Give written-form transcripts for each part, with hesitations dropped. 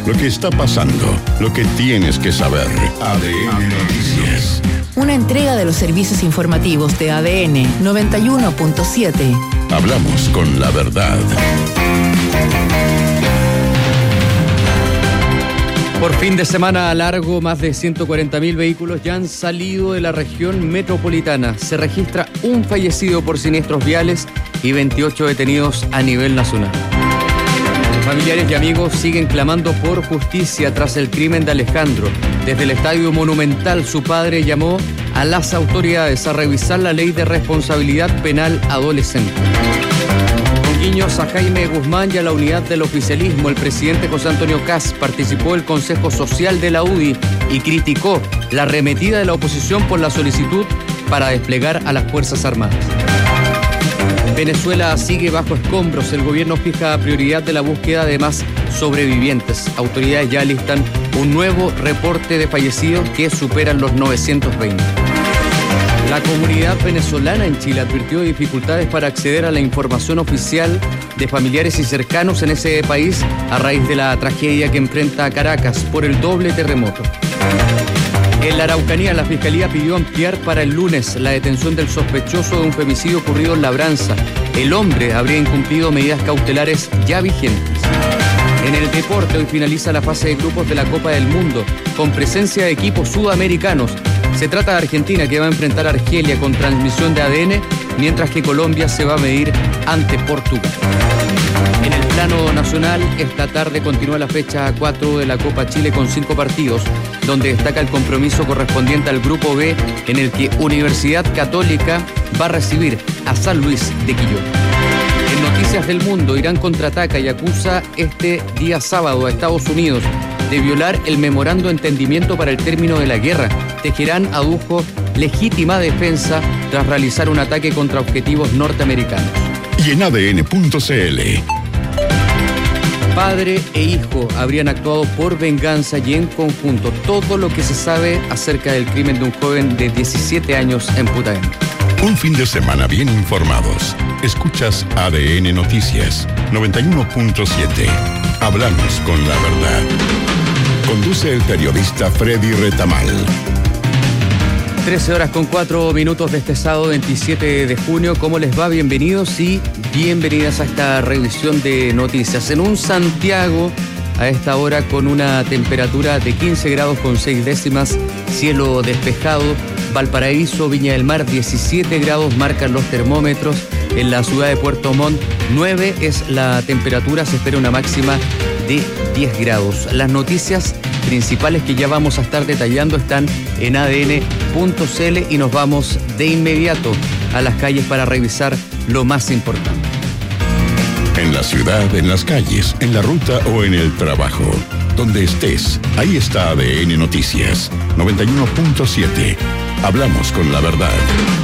Lo que está pasando, lo que tienes que saber. ADN Noticias. Una entrega de los servicios informativos de ADN 91.7. Hablamos con la verdad. Por fin de semana largo, más de 140.000 vehículos ya han salido de la región metropolitana. Se registra un fallecido por siniestros viales y 28 detenidos a nivel nacional. Familiares y amigos siguen clamando por justicia tras el crimen de Alejandro. Desde el Estadio Monumental, su padre llamó a las autoridades a revisar la ley de responsabilidad penal adolescente. Con guiños a Jaime Guzmán y a la unidad del oficialismo, el presidente José Antonio Kast participó del Consejo Social de la UDI y criticó la arremetida de la oposición por la solicitud para desplegar a las Fuerzas Armadas. Venezuela sigue bajo escombros. El gobierno fija prioridad de la búsqueda de más sobrevivientes. Autoridades ya listan un nuevo reporte de fallecidos que superan los 920. La comunidad venezolana en Chile advirtió de dificultades para acceder a la información oficial de familiares y cercanos en ese país a raíz de la tragedia que enfrenta Caracas por el doble terremoto. En la Araucanía, la Fiscalía pidió ampliar para el lunes la detención del sospechoso de un femicidio ocurrido en Labranza. El hombre habría incumplido medidas cautelares ya vigentes. En el deporte, hoy finaliza la fase de grupos de la Copa del Mundo, con presencia de equipos sudamericanos. Se trata de Argentina, que va a enfrentar a Argelia con transmisión de ADN, mientras que Colombia se va a medir ante Portugal. En el plano nacional, esta tarde continúa la fecha 4 de la Copa Chile con 5 partidos, donde destaca el compromiso correspondiente al Grupo B, en el que Universidad Católica va a recibir a San Luis de Quillota. En Noticias del Mundo, Irán contraataca y acusa este día sábado a Estados Unidos de violar el memorando de entendimiento para el término de la guerra. Teherán adujo legítima defensa tras realizar un ataque contra objetivos norteamericanos. Y en ADN.cl. Padre e hijo habrían actuado por venganza y en conjunto. Todo lo que se sabe acerca del crimen de un joven de 17 años en Putaendo. Un fin de semana bien informados. Escuchas ADN Noticias 91.7. Hablamos con la verdad. Conduce el periodista Freddy Retamal. 13:04 de este sábado 27 de junio. ¿Cómo les va? Bienvenidos y bienvenidas a esta revisión de noticias. En un Santiago a esta hora con una temperatura de 15 grados con 6 décimas, cielo despejado. Valparaíso, Viña del Mar, 17 grados marcan los termómetros. En la ciudad de Puerto Montt, 9 es la temperatura, se espera una máxima de 10 grados. Las noticias principales que ya vamos a estar detallando están en ADN.cl y nos vamos de inmediato a las calles para revisar lo más importante. En la ciudad, en las calles, en la ruta o en el trabajo. Donde estés, ahí está ADN Noticias 91.7. Hablamos con la verdad.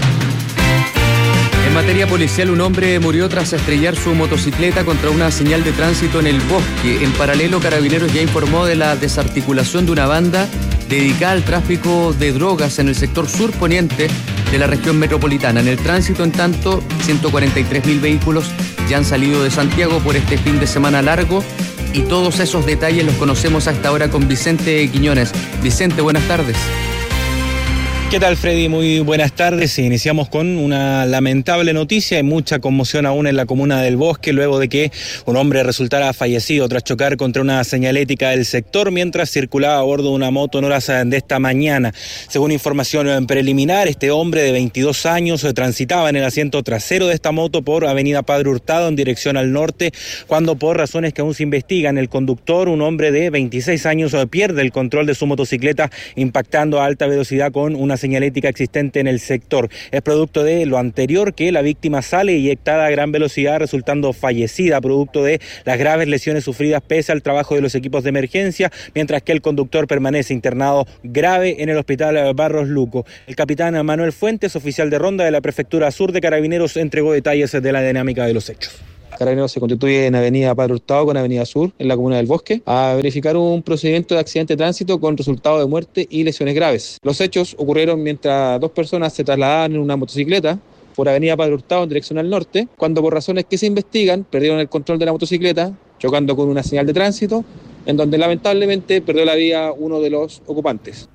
En materia policial, un hombre murió tras estrellar su motocicleta contra una señal de tránsito en el bosque. En paralelo, Carabineros ya informó de la desarticulación de una banda dedicada al tráfico de drogas en el sector surponiente de la región metropolitana. En el tránsito, en tanto, 143.000 vehículos ya han salido de Santiago por este fin de semana largo y todos esos detalles los conocemos a esta hora con Vicente Quiñones. Vicente, buenas tardes. ¿Qué tal, Freddy? Muy buenas tardes. Iniciamos con una lamentable noticia. Hay mucha conmoción aún en la comuna del Bosque luego de que un hombre resultara fallecido tras chocar contra una señalética del sector mientras circulaba a bordo de una moto en horas de esta mañana. Según información preliminar, este hombre de 22 años transitaba en el asiento trasero de esta moto por Avenida Padre Hurtado en dirección al norte, cuando por razones que aún se investigan, el conductor, un hombre de 26 años, pierde el control de su motocicleta impactando a alta velocidad con una señalética existente en el sector. Es producto de lo anterior que la víctima sale eyectada a gran velocidad, resultando fallecida producto de las graves lesiones sufridas pese al trabajo de los equipos de emergencia, mientras que el conductor permanece internado grave en el hospital Barros Luco. El capitán Manuel Fuentes, oficial de ronda de la Prefectura Sur de Carabineros, entregó detalles de la dinámica de los hechos. Carabineros se constituye en Avenida Padre Hurtado con Avenida Sur, en la comuna del Bosque, a verificar un procedimiento de accidente de tránsito con resultado de muerte y lesiones graves. Los hechos ocurrieron mientras dos personas se trasladaban en una motocicleta por Avenida Padre Hurtado en dirección al norte, cuando por razones que se investigan perdieron el control de la motocicleta, chocando con una señal de tránsito en donde lamentablemente perdió la vida uno de los ocupantes.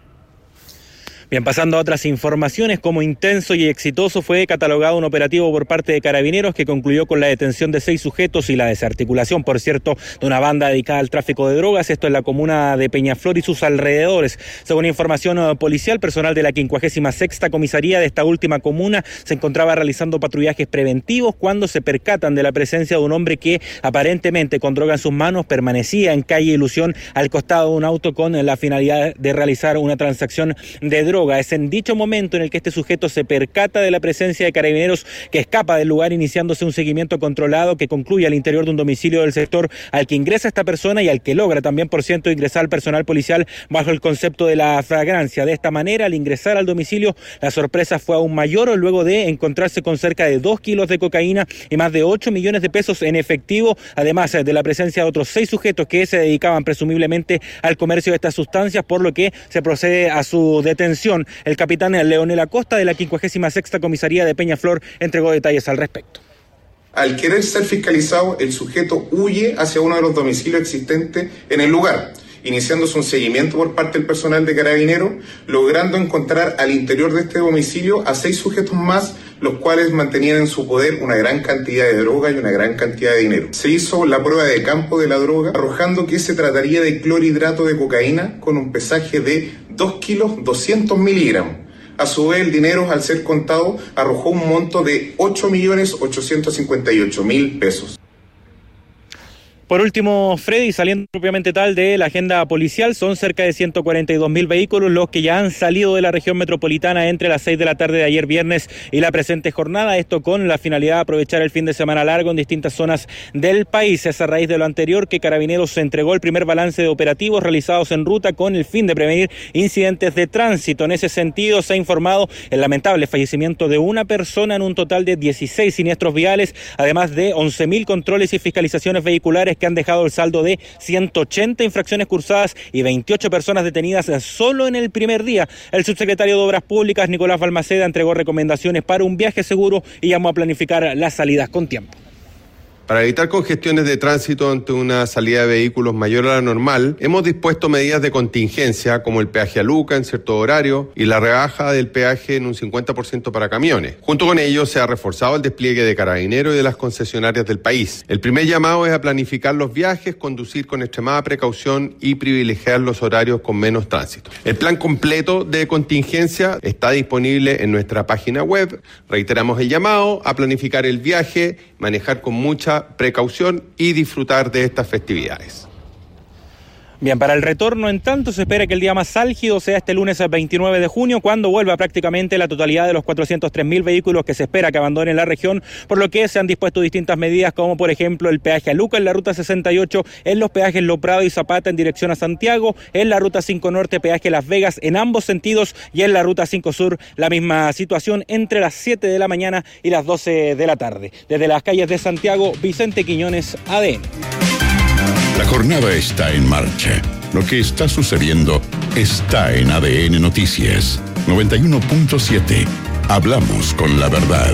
Bien, pasando a otras informaciones, como intenso y exitoso fue catalogado un operativo por parte de Carabineros que concluyó con la detención de 6 sujetos y la desarticulación, por cierto, de una banda dedicada al tráfico de drogas, esto en la comuna de Peñaflor y sus alrededores. Según información policial, personal de la 56ª comisaría de esta última comuna se encontraba realizando patrullajes preventivos cuando se percatan de la presencia de un hombre que aparentemente con droga en sus manos permanecía en calle Ilusión al costado de un auto con la finalidad de realizar una transacción de droga. Es en dicho momento en el que este sujeto se percata de la presencia de Carabineros que escapa del lugar, iniciándose un seguimiento controlado que concluye al interior de un domicilio del sector al que ingresa esta persona y al que logra también, por cierto, ingresar al personal policial bajo el concepto de la flagrancia. De esta manera, al ingresar al domicilio, la sorpresa fue aún mayor luego de encontrarse con cerca de 2 kilos de cocaína y más de 8 millones de pesos en efectivo, además de la presencia de otros 6 sujetos que se dedicaban presumiblemente al comercio de estas sustancias, por lo que se procede a su detención. El capitán Leonel Acosta de la 56ª comisaría de Peñaflor entregó detalles al respecto. Al querer ser fiscalizado, el sujeto huye hacia uno de los domicilios existentes en el lugar, iniciándose un seguimiento por parte del personal de Carabineros, logrando encontrar al interior de este domicilio a 6 sujetos más, los cuales mantenían en su poder una gran cantidad de droga y una gran cantidad de dinero. Se hizo la prueba de campo de la droga, arrojando que se trataría de clorhidrato de cocaína con un pesaje de 2 kilos 200 miligramos. A su vez, el dinero, al ser contado, arrojó un monto de 8.858.000 pesos. Por último, Freddy, saliendo propiamente tal de la agenda policial, son cerca de 142.000 vehículos los que ya han salido de la región metropolitana entre las 6 de la tarde de ayer viernes y la presente jornada, esto con la finalidad de aprovechar el fin de semana largo en distintas zonas del país. Es a raíz de lo anterior que Carabineros se entregó el primer balance de operativos realizados en ruta con el fin de prevenir incidentes de tránsito. En ese sentido, se ha informado el lamentable fallecimiento de una persona en un total de 16 siniestros viales, además de 11.000 controles y fiscalizaciones vehiculares que han dejado el saldo de 180 infracciones cursadas y 28 personas detenidas solo en el primer día. El subsecretario de Obras Públicas, Nicolás Balmaceda, entregó recomendaciones para un viaje seguro y llamó a planificar las salidas con tiempo. Para evitar congestiones de tránsito ante una salida de vehículos mayor a la normal, hemos dispuesto medidas de contingencia como el peaje a Luca en cierto horario y la rebaja del peaje en un 50% para camiones. Junto con ello se ha reforzado el despliegue de Carabineros y de las concesionarias del país. El primer llamado es a planificar los viajes, conducir con extremada precaución y privilegiar los horarios con menos tránsito. El plan completo de contingencia está disponible en nuestra página web. Reiteramos el llamado a planificar el viaje, manejar con mucha precaución y disfrutar de estas festividades. Bien, para el retorno, en tanto, se espera que el día más álgido sea este lunes 29 de junio, cuando vuelva prácticamente la totalidad de los 403.000 vehículos que se espera que abandonen la región, por lo que se han dispuesto distintas medidas, como por ejemplo el peaje a Luca en la ruta 68, en los peajes Lo Prado y Zapata en dirección a Santiago, en la ruta 5 Norte, peaje Las Vegas en ambos sentidos, y en la ruta 5 Sur, la misma situación entre las 7 de la mañana y las 12 de la tarde. Desde las calles de Santiago, Vicente Quiñones, ADN. La jornada está en marcha. Lo que está sucediendo está en ADN Noticias 91.7. Hablamos con la verdad.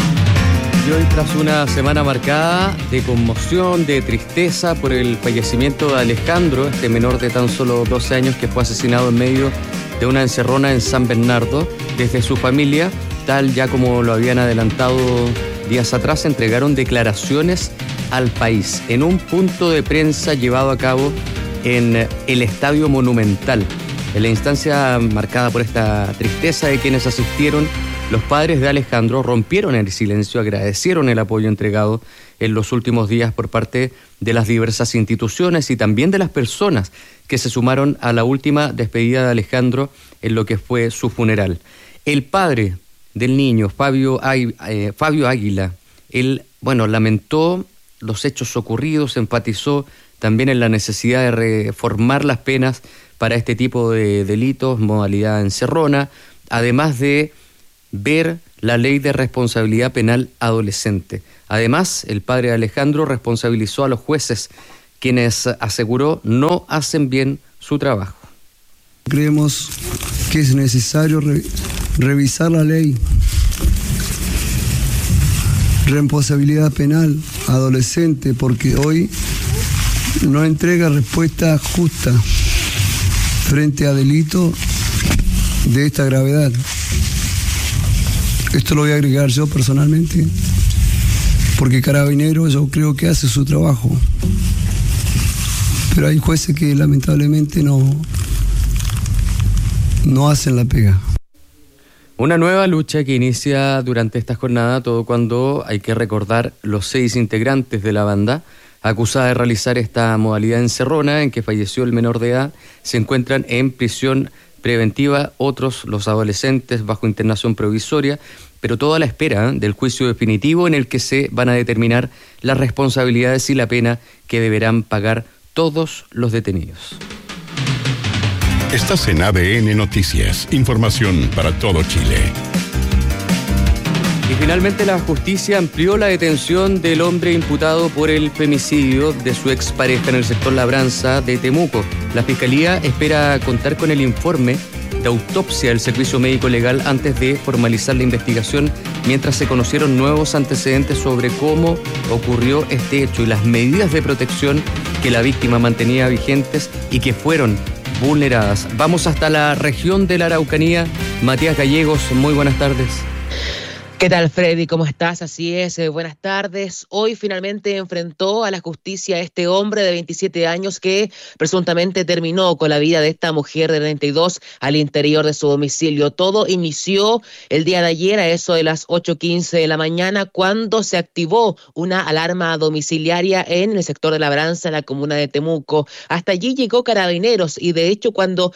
Y hoy, tras una semana marcada de conmoción, de tristeza por el fallecimiento de Alejandro, este menor de tan solo 12 años que fue asesinado en medio de una encerrona en San Bernardo, desde su familia, tal ya como lo habían adelantado días atrás, entregaron declaraciones al país en un punto de prensa llevado a cabo en el Estadio Monumental. En la instancia marcada por esta tristeza de quienes asistieron, los padres de Alejandro rompieron el silencio, agradecieron el apoyo entregado en los últimos días por parte de las diversas instituciones y también de las personas que se sumaron a la última despedida de Alejandro en lo que fue su funeral. El padre del niño, Fabio Águila, él, lamentó los hechos ocurridos, enfatizó también en la necesidad de reformar las penas para este tipo de delitos, modalidad encerrona, además de ver la ley de responsabilidad penal adolescente. Además, el padre de Alejandro responsabilizó a los jueces, quienes aseguró no hacen bien su trabajo. Creemos que es necesario revisar la ley. Responsabilidad penal adolescente, porque hoy no entrega respuesta justa frente a delitos de esta gravedad. Esto lo voy a agregar yo personalmente, porque Carabineros yo creo que hace su trabajo, pero hay jueces que lamentablemente no hacen la pega. Una nueva lucha que inicia durante esta jornada, todo cuando hay que recordar los 6 integrantes de la banda acusada de realizar esta modalidad encerrona en que falleció el menor de edad, se encuentran en prisión preventiva, otros, los adolescentes, bajo internación provisoria, pero todo a la espera del juicio definitivo en el que se van a determinar las responsabilidades y la pena que deberán pagar todos los detenidos. Estás en ADN Noticias, información para todo Chile. Y finalmente la justicia amplió la detención del hombre imputado por el femicidio de su expareja en el sector Labranza de Temuco. La Fiscalía espera contar con el informe de autopsia del Servicio Médico Legal antes de formalizar la investigación, mientras se conocieron nuevos antecedentes sobre cómo ocurrió este hecho y las medidas de protección que la víctima mantenía vigentes y que fueron vulneradas. Vamos hasta la región de la Araucanía. Matías Gallegos, muy buenas tardes. ¿Qué tal, Freddy? ¿Cómo estás? Así es, buenas tardes. Hoy finalmente enfrentó a la justicia este hombre de 27 años que presuntamente terminó con la vida de esta mujer de 32 al interior de su domicilio. Todo inició el día de ayer a eso de las 8:15 de la mañana cuando se activó una alarma domiciliaria en el sector de Labranza, en la comuna de Temuco. Hasta allí llegó Carabineros y de hecho cuando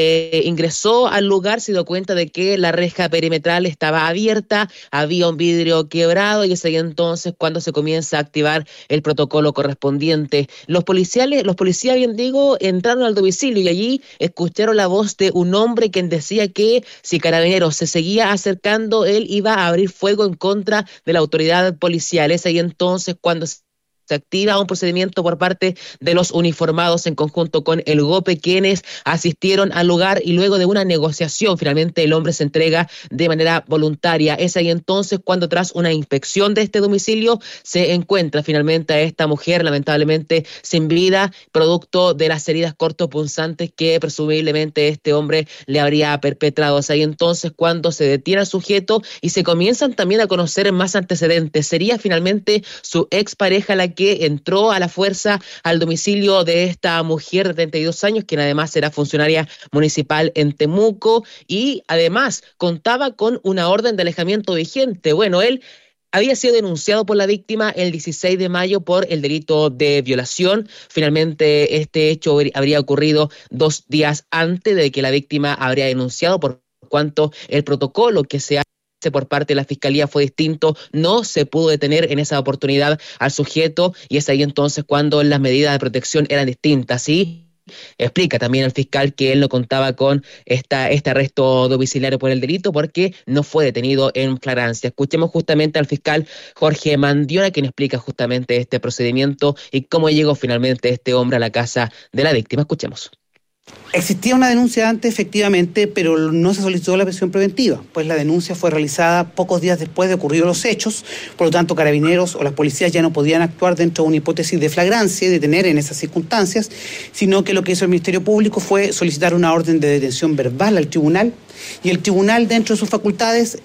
ingresó al lugar se dio cuenta de que la reja perimetral estaba abierta, había un vidrio quebrado y es ahí entonces cuando se comienza a activar el protocolo correspondiente. Los policías, bien digo, entraron al domicilio y allí escucharon la voz de un hombre quien decía que si Carabineros se seguía acercando, él iba a abrir fuego en contra de la autoridad policial. Es ahí entonces cuando se activa un procedimiento por parte de los uniformados en conjunto con el GOPE, quienes asistieron al lugar y luego de una negociación, finalmente el hombre se entrega de manera voluntaria. Es ahí entonces cuando tras una inspección de este domicilio se encuentra finalmente a esta mujer lamentablemente sin vida, producto de las heridas cortopunzantes que presumiblemente este hombre le habría perpetrado. Es ahí entonces cuando se detiene al sujeto y se comienzan también a conocer más antecedentes. Sería finalmente su expareja la que entró a la fuerza al domicilio de esta mujer de 32 años, quien además era funcionaria municipal en Temuco y además contaba con una orden de alejamiento vigente. Bueno, él había sido denunciado por la víctima el 16 de mayo por el delito de violación. Finalmente, este hecho habría ocurrido 2 días antes de que la víctima habría denunciado, por cuanto el protocolo que se por parte de la Fiscalía fue distinto, no se pudo detener en esa oportunidad al sujeto y es ahí entonces cuando las medidas de protección eran distintas, ¿sí? Explica también el fiscal que él no contaba con este arresto domiciliario por el delito porque no fue detenido en flagrancia. Escuchemos justamente al fiscal Jorge Mandiona, quien explica justamente este procedimiento y cómo llegó finalmente este hombre a la casa de la víctima. Escuchemos. Existía una denuncia antes, efectivamente, pero no se solicitó la prisión preventiva, pues la denuncia fue realizada pocos días después de ocurridos los hechos, por lo tanto Carabineros o las policías ya no podían actuar dentro de una hipótesis de flagrancia y detener en esas circunstancias, sino que lo que hizo el Ministerio Público fue solicitar una orden de detención verbal al tribunal, y el tribunal dentro de sus facultades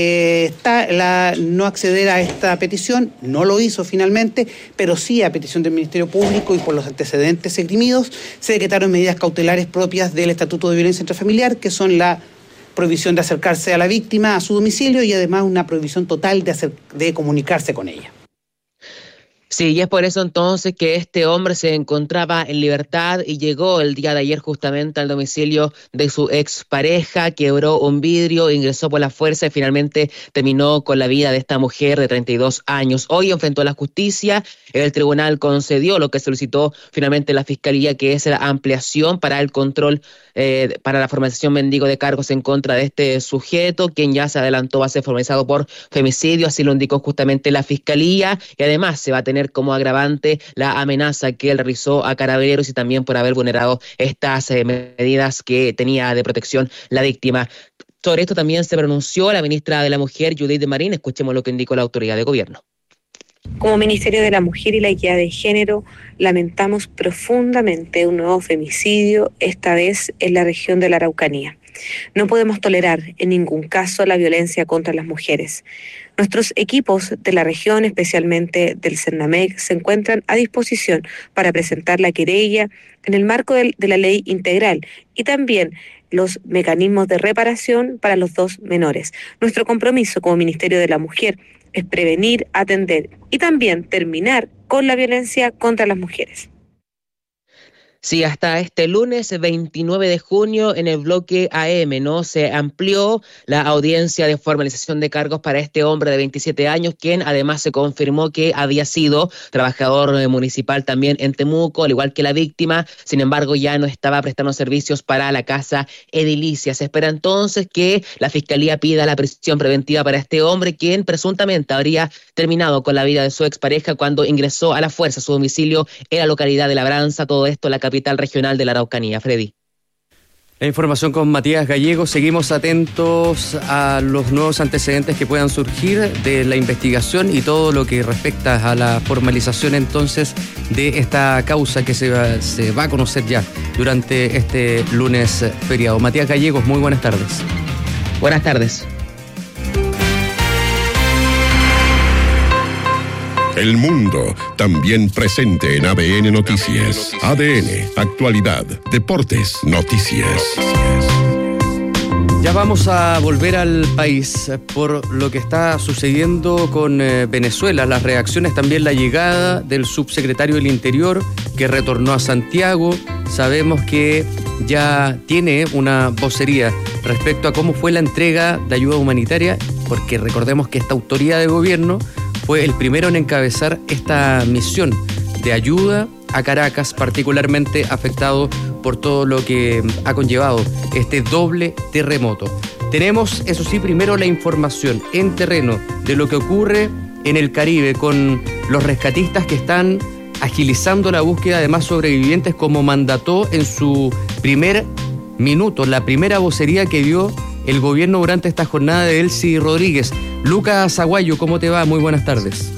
no acceder a esta petición, no lo hizo finalmente, pero sí a petición del Ministerio Público y por los antecedentes esgrimidos se decretaron medidas cautelares propias del Estatuto de Violencia Intrafamiliar, que son la prohibición de acercarse a la víctima a su domicilio y además una prohibición total de comunicarse con ella. Sí, y es por eso entonces que este hombre se encontraba en libertad y llegó el día de ayer justamente al domicilio de su expareja, quebró un vidrio, ingresó por la fuerza y finalmente terminó con la vida de esta mujer de 32 años. Hoy enfrentó a la justicia, el tribunal concedió lo que solicitó finalmente la Fiscalía, que es la ampliación para el control, para la formalización mendigo de cargos en contra de este sujeto, quien ya se adelantó va a ser formalizado por femicidio, así lo indicó justamente la Fiscalía, y además se va a tener como agravante la amenaza que él realizó a Carabineros y también por haber vulnerado estas medidas que tenía de protección la víctima. Sobre esto también se pronunció la ministra de la Mujer, Judith Marín. Escuchemos lo que indicó la autoridad de gobierno. Como Ministerio de la Mujer y la Equidad de Género, lamentamos profundamente un nuevo femicidio, esta vez en la región de la Araucanía. No podemos tolerar en ningún caso la violencia contra las mujeres. Nuestros equipos de la región, especialmente del CERNAMEC, se encuentran a disposición para presentar la querella en el marco de la ley integral y también los mecanismos de reparación para los dos menores. Nuestro compromiso como Ministerio de la Mujer es prevenir, atender y también terminar con la violencia contra las mujeres. Sí, hasta este lunes 29 de junio en el bloque AM, ¿no? Se amplió la audiencia de formalización de cargos para este hombre de 27 años, quien además se confirmó que había sido trabajador municipal también en Temuco, al igual que la víctima. Sin embargo, ya no estaba prestando servicios para la casa edilicia. Se espera entonces que la Fiscalía pida la prisión preventiva para este hombre, quien presuntamente habría terminado con la vida de su expareja cuando ingresó a la fuerza a su domicilio en la localidad de Labranza, todo esto en la capital regional de la Araucanía. Freddy. La información con Matías Gallego. Seguimos atentos a los nuevos antecedentes que puedan surgir de la investigación y todo lo que respecta a la formalización entonces de esta causa que se va a conocer ya durante este lunes feriado. Matías Gallegos, muy buenas tardes. Buenas tardes. El mundo también presente en ADN Noticias. ADN, actualidad, deportes, noticias. Ya vamos a volver al país por lo que está sucediendo con Venezuela. Las reacciones, también la llegada del subsecretario del Interior que retornó a Santiago. Sabemos que ya tiene una vocería respecto a cómo fue la entrega de ayuda humanitaria, porque recordemos que esta autoridad de gobierno fue el primero en encabezar esta misión de ayuda a Caracas, particularmente afectado por todo lo que ha conllevado este doble terremoto. Tenemos, eso sí, primero la información en terreno de lo que ocurre en el Caribe con los rescatistas que están agilizando la búsqueda de más sobrevivientes, como mandató en su primer minuto, la primera vocería que dio el gobierno durante esta jornada de Elsie Rodríguez. Lucas Aguayo, ¿cómo te va? Muy buenas tardes.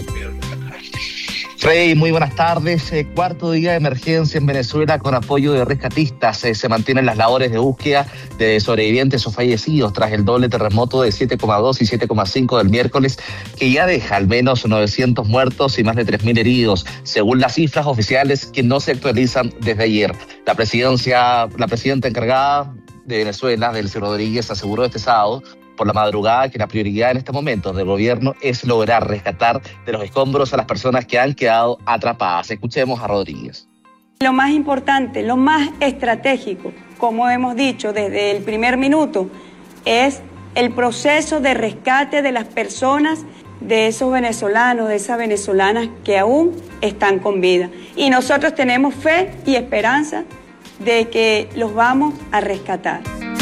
Freddy, muy buenas tardes. Cuarto día de emergencia en Venezuela con apoyo de rescatistas. Se mantienen las labores de búsqueda de sobrevivientes o fallecidos tras el doble terremoto de 7,2 y 7,5 del miércoles, que ya deja al menos 900 muertos y más de 3.000 heridos, según las cifras oficiales que no se actualizan desde ayer. La presidenta encargada de Venezuela, Elsie Rodríguez, aseguró este sábado por la madrugada que la prioridad en este momento del gobierno es lograr rescatar de los escombros a las personas que han quedado atrapadas. Escuchemos a Rodríguez. Lo más importante, lo más estratégico, como hemos dicho desde el primer minuto, es el proceso de rescate de las personas, de esos venezolanos, de esas venezolanas que aún están con vida. Y nosotros tenemos fe y esperanza de que los vamos a rescatar.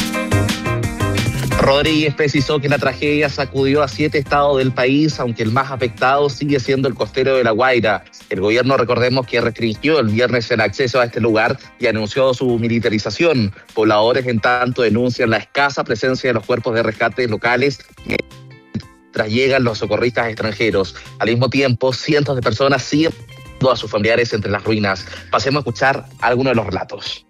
Rodríguez precisó que la tragedia sacudió a 7 estados del país, aunque el más afectado sigue siendo el costero de La Guaira. El gobierno, recordemos, que restringió el viernes el acceso a este lugar y anunció su militarización. Pobladores, en tanto, denuncian la escasa presencia de los cuerpos de rescate locales mientras llegan los socorristas extranjeros. Al mismo tiempo, cientos de personas siguen a sus familiares entre las ruinas. Pasemos a escuchar algunos de los relatos.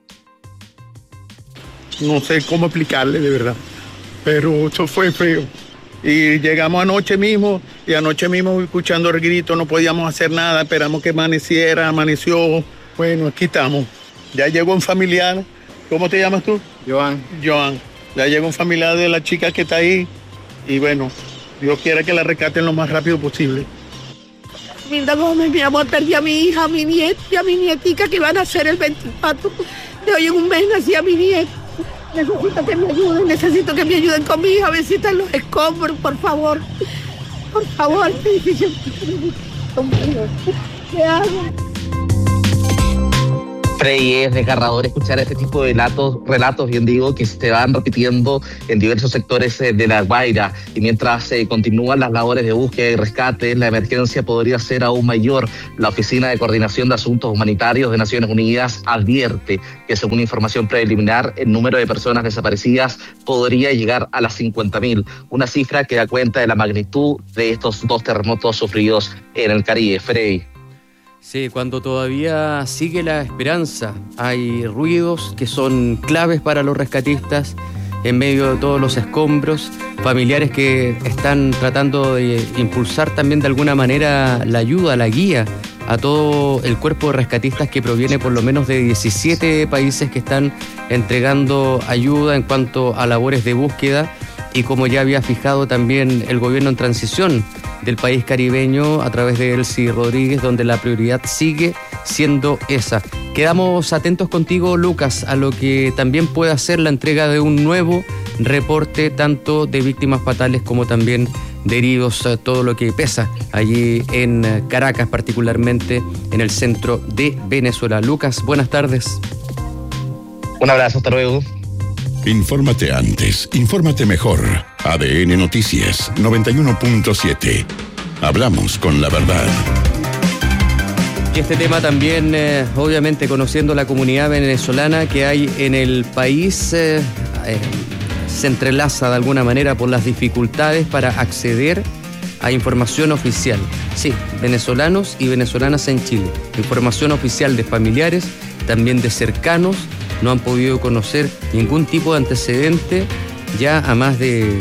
No sé cómo explicarle, de verdad, pero eso fue feo. Y llegamos anoche mismo escuchando el grito, no podíamos hacer nada, esperamos que amaneciera, amaneció. Bueno, aquí estamos. Ya llegó un familiar. ¿Cómo te llamas tú? Joan. Ya llegó un familiar de la chica que está ahí y bueno, Dios quiera que la rescaten lo más rápido posible. Milda Gómez, mi amor, perdí a mi hija, a mi nieta y a mi nietica que van a ser el 24 de hoy. En un mes nací a mi nieta. Necesito que me ayuden con mi hija, a visitar los escombros, por favor. Por favor, ¿qué hago? Frei, es desgarrador escuchar este tipo de relatos, bien digo, que se van repitiendo en diversos sectores de La Guaira. Y mientras continúan las labores de búsqueda y rescate, la emergencia podría ser aún mayor. La Oficina de Coordinación de Asuntos Humanitarios de Naciones Unidas advierte que, según información preliminar, el número de personas desaparecidas podría llegar a las 50.000, una cifra que da cuenta de la magnitud de estos 2 terremotos sufridos en el Caribe. Frei. Sí, cuando todavía sigue la esperanza, hay ruidos que son claves para los rescatistas en medio de todos los escombros, familiares que están tratando de impulsar también de alguna manera la ayuda, la guía a todo el cuerpo de rescatistas que proviene por lo menos de 17 países que están entregando ayuda en cuanto a labores de búsqueda. Y como ya había fijado también el gobierno en transición del país caribeño a través de Elsie Rodríguez, donde la prioridad sigue siendo esa. Quedamos atentos contigo, Lucas, a lo que también puede hacer la entrega de un nuevo reporte, tanto de víctimas fatales como también de heridos, todo lo que pesa allí en Caracas, particularmente en el centro de Venezuela. Lucas, buenas tardes. Un abrazo, hasta luego. Infórmate antes, infórmate mejor. ADN Noticias 91.7. Hablamos con la verdad. Y este tema también, obviamente, conociendo la comunidad venezolana que hay en el país, se entrelaza de alguna manera por las dificultades para acceder a información oficial. Sí, venezolanos y venezolanas en Chile. Información oficial de familiares, también de cercanos. No han podido conocer ningún tipo de antecedente ya a más de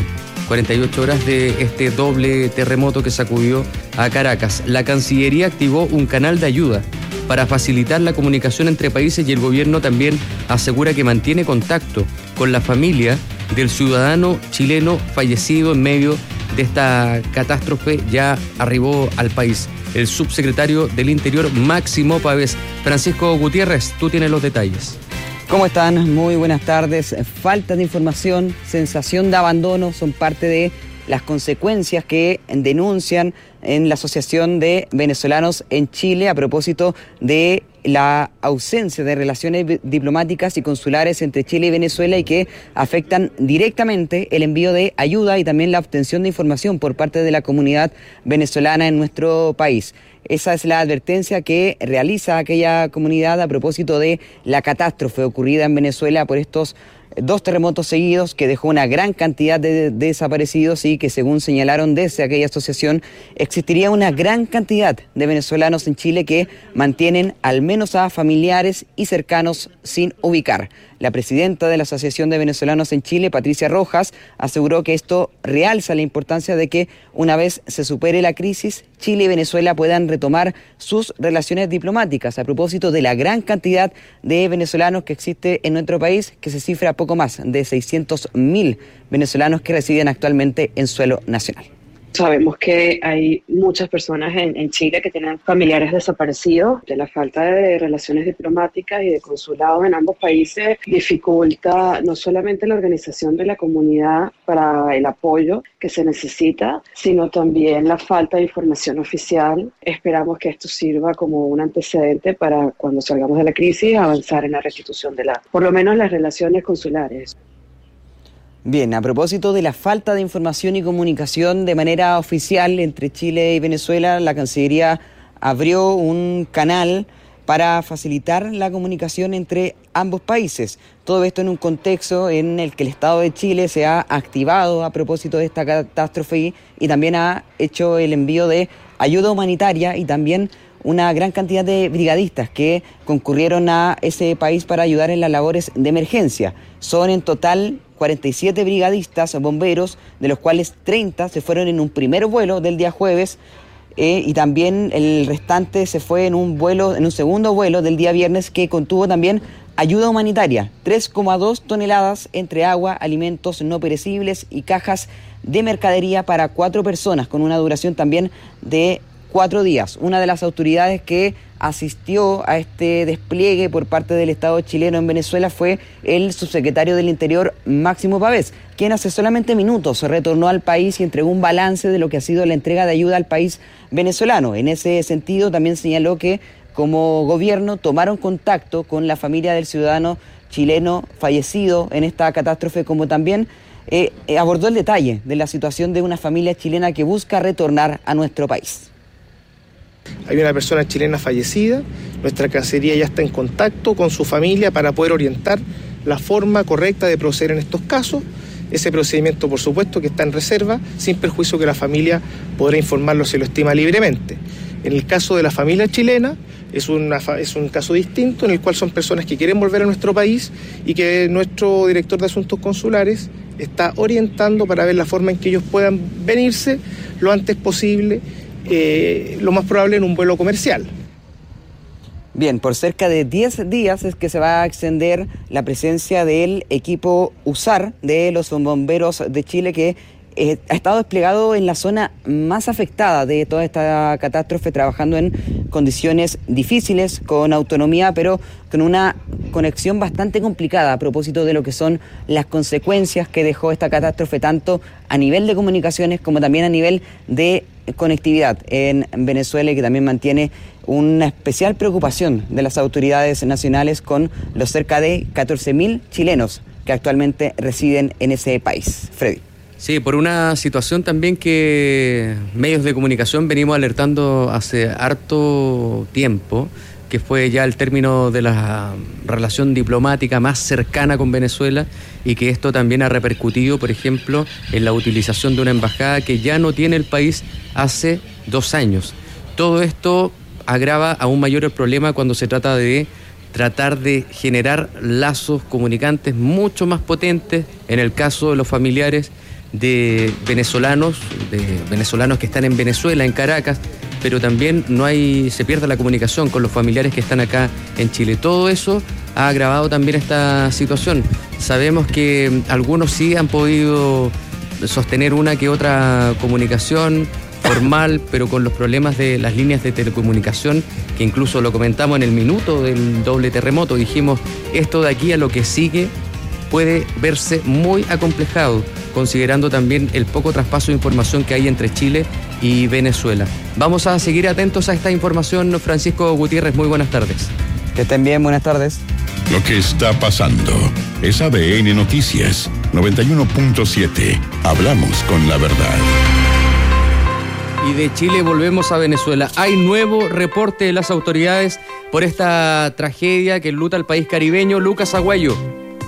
48 horas de este doble terremoto que sacudió a Caracas. La Cancillería activó un canal de ayuda para facilitar la comunicación entre países y el gobierno también asegura que mantiene contacto con la familia del ciudadano chileno fallecido en medio de esta catástrofe. Ya arribó al país el subsecretario del Interior, Máximo Pavés. Francisco Gutiérrez, tú tienes los detalles. ¿Cómo están? Muy buenas tardes. Falta de información, sensación de abandono son parte de las consecuencias que denuncian en la Asociación de Venezolanos en Chile a propósito de la ausencia de relaciones diplomáticas y consulares entre Chile y Venezuela y que afectan directamente el envío de ayuda y también la obtención de información por parte de la comunidad venezolana en nuestro país. Esa es la advertencia que realiza aquella comunidad a propósito de la catástrofe ocurrida en Venezuela por estos 2 terremotos seguidos que dejó una gran cantidad de desaparecidos y que, según señalaron desde aquella asociación, existiría una gran cantidad de venezolanos en Chile que mantienen al menos a familiares y cercanos sin ubicar. La presidenta de la Asociación de Venezolanos en Chile, Patricia Rojas, aseguró que esto realza la importancia de que, una vez se supere la crisis, Chile y Venezuela puedan retomar sus relaciones diplomáticas a propósito de la gran cantidad de venezolanos que existe en nuestro país, que se cifra poco más de 600.000 venezolanos que residen actualmente en suelo nacional. Sabemos que hay muchas personas en Chile que tienen familiares desaparecidos. De la falta de relaciones diplomáticas y de consulados en ambos países dificulta no solamente la organización de la comunidad para el apoyo que se necesita, sino también la falta de información oficial. Esperamos que esto sirva como un antecedente para, cuando salgamos de la crisis, avanzar en la restitución de por lo menos las relaciones consulares. Bien, a propósito de la falta de información y comunicación de manera oficial entre Chile y Venezuela, la Cancillería abrió un canal para facilitar la comunicación entre ambos países. Todo esto en un contexto en el que el Estado de Chile se ha activado a propósito de esta catástrofe y también ha hecho el envío de ayuda humanitaria y también una gran cantidad de brigadistas que concurrieron a ese país para ayudar en las labores de emergencia. Son en total 47 brigadistas bomberos, de los cuales 30 se fueron en un primer vuelo del día jueves y también el restante se fue en un segundo vuelo del día viernes que contuvo también ayuda humanitaria, 3,2 toneladas entre agua, alimentos no perecibles y cajas de mercadería para 4 personas con una duración también de 4 días. Una de las autoridades que asistió a este despliegue por parte del Estado chileno en Venezuela fue el subsecretario del Interior, Máximo Pavés, quien hace solamente minutos retornó al país y entregó un balance de lo que ha sido la entrega de ayuda al país venezolano. En ese sentido, también señaló que como gobierno tomaron contacto con la familia del ciudadano chileno fallecido en esta catástrofe, como también abordó el detalle de la situación de una familia chilena que busca retornar a nuestro país. Hay una persona chilena fallecida, nuestra Cancillería ya está en contacto con su familia para poder orientar la forma correcta de proceder en estos casos. Ese procedimiento, por supuesto, que está en reserva, sin perjuicio que la familia podrá informarlo si lo estima libremente. En el caso de la familia chilena, es un caso distinto en el cual son personas que quieren volver a nuestro país y que nuestro director de Asuntos Consulares está orientando para ver la forma en que ellos puedan venirse lo antes posible, lo más probable en un vuelo comercial. Bien, por cerca de 10 días es que se va a extender la presencia del equipo USAR de los bomberos de Chile, que ha estado desplegado en la zona más afectada de toda esta catástrofe, trabajando en condiciones difíciles, con autonomía, pero con una conexión bastante complicada a propósito de lo que son las consecuencias que dejó esta catástrofe, tanto a nivel de comunicaciones como también a nivel de conectividad en Venezuela, y que también mantiene una especial preocupación de las autoridades nacionales con los cerca de 14.000 chilenos que actualmente residen en ese país. Freddy. Sí, por una situación también que medios de comunicación venimos alertando hace harto tiempo, que fue ya el término de la relación diplomática más cercana con Venezuela, y que esto también ha repercutido, por ejemplo, en la utilización de una embajada que ya no tiene el país hace 2 años. Todo esto agrava aún mayor el problema cuando se trata de tratar de generar lazos comunicantes mucho más potentes en el caso de los familiares de venezolanos que están en Venezuela, en Caracas, pero también se pierde la comunicación con los familiares que están acá en Chile. Todo eso ha agravado también esta situación. Sabemos que algunos sí han podido sostener una que otra comunicación formal, pero con los problemas de las líneas de telecomunicación, que incluso lo comentamos en el minuto del doble terremoto, dijimos, esto de aquí a lo que sigue puede verse muy acomplejado, considerando también el poco traspaso de información que hay entre Chile y Venezuela. Vamos a seguir atentos a esta información. Francisco Gutiérrez, muy buenas tardes. Que estén bien, buenas tardes. Lo que está pasando es ADN Noticias 91.7. Hablamos con la verdad. Y de Chile volvemos a Venezuela. Hay nuevo reporte de las autoridades por esta tragedia que enluta al país caribeño. Lucas Aguayo.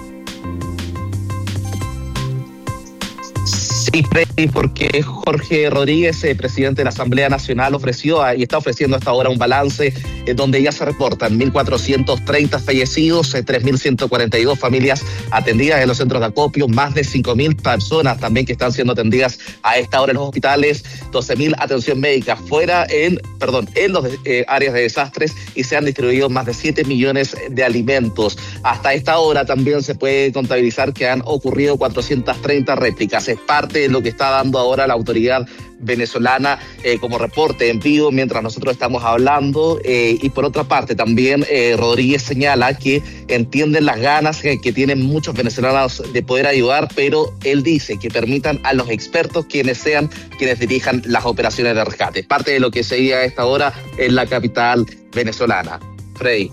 Sí, Freddy, porque Jorge Rodríguez, presidente de la Asamblea Nacional, ofreció y está ofreciendo hasta ahora un balance donde ya se reportan 1.430 fallecidos, 3.142 familias atendidas en los centros de acopio, más de 5.000 personas también que están siendo atendidas a esta hora en los hospitales, 12.000 atención médica en los áreas de desastres, y se han distribuido más de 7 millones de alimentos. Hasta esta hora también se puede contabilizar que han ocurrido 430 réplicas. Es parte de lo que está dando ahora la autoridad venezolana como reporte en vivo mientras nosotros estamos hablando, y por otra parte también Rodríguez señala que entienden las ganas que tienen muchos venezolanos de poder ayudar, pero él dice que permitan a los expertos quienes dirijan las operaciones de rescate. Parte de lo que seguía a esta hora en la capital venezolana. Freddy.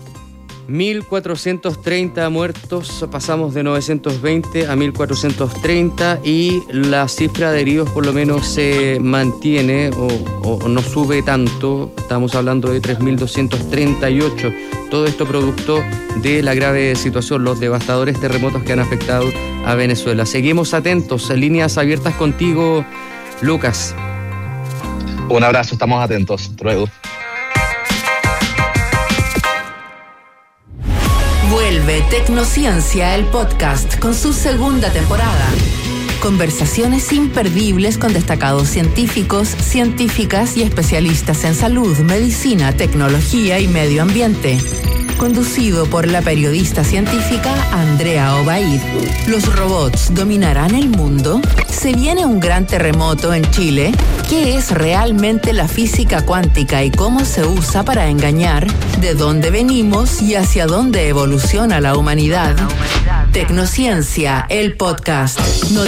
1.430 muertos, pasamos de 920 a 1.430, y la cifra de heridos por lo menos se mantiene o no sube tanto. Estamos hablando de 3.238. Todo esto producto de la grave situación, los devastadores terremotos que han afectado a Venezuela. Seguimos atentos, líneas abiertas contigo, Lucas. Un abrazo, estamos atentos. Luego. Vuelve Tecnociencia, el podcast, con su segunda temporada. Conversaciones imperdibles con destacados científicos, científicas y especialistas en salud, medicina, tecnología y medio ambiente. Conducido por la periodista científica Andrea Obaid. ¿Los robots dominarán el mundo? ¿Se viene un gran terremoto en Chile? ¿Qué es realmente la física cuántica y cómo se usa para engañar? ¿De dónde venimos y hacia dónde evoluciona la humanidad? Tecnociencia, el podcast.